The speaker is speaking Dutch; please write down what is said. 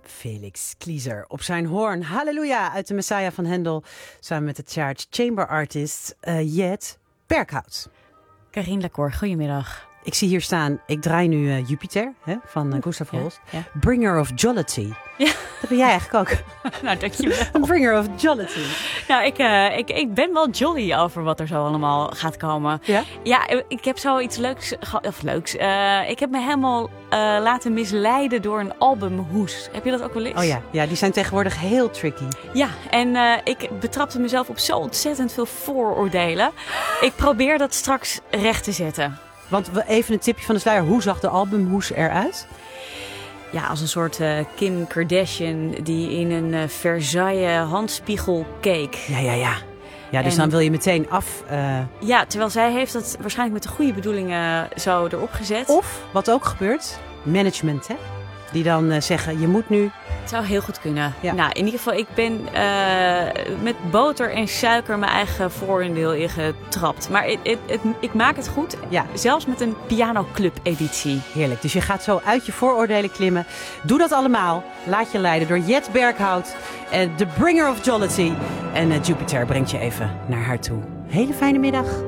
Felix Klieser op zijn hoorn. Halleluja, uit de Messiah van Hendel. Samen met de Charge Chamber Artist Jet Berkhout. Karien Lacour, goedemiddag. Ik zie hier staan, ik draai nu Jupiter van Gustav Holst. Ja. Bringer of Jollity. Ja. Dat ben jij eigenlijk ook. Nou, dankjewel. Bringer of Jollity. Nou, ik ben wel jolly over wat er zo allemaal gaat komen. Ja? Ja, ik heb zoiets leuks. Ik heb me helemaal laten misleiden door een albumhoes. Heb je dat ook wel eens? Oh ja, die zijn tegenwoordig heel tricky. Ja, en ik betrapte mezelf op zo ontzettend veel vooroordelen. Ik probeer dat straks recht te zetten. Want even een tipje van de sluier. Hoe zag de albumhoes eruit? Ja, als een soort Kim Kardashian die in een Versailles handspiegel keek. Ja, dus dan wil je meteen af. Ja, terwijl zij heeft dat waarschijnlijk met de goede bedoelingen zo erop gezet. Of, wat ook gebeurt, management, hè? Die dan zeggen, je moet nu. Het zou heel goed kunnen. Ja. Nou, in ieder geval, ik ben met boter en suiker mijn eigen vooroordeel ingetrapt. Maar ik maak het goed. Ja. Zelfs met een pianoclub editie. Heerlijk. Dus je gaat zo uit je vooroordelen klimmen. Doe dat allemaal. Laat je leiden door Jet Berkhout. The Bringer of Jollity. En Jupiter brengt je even naar haar toe. Hele fijne middag.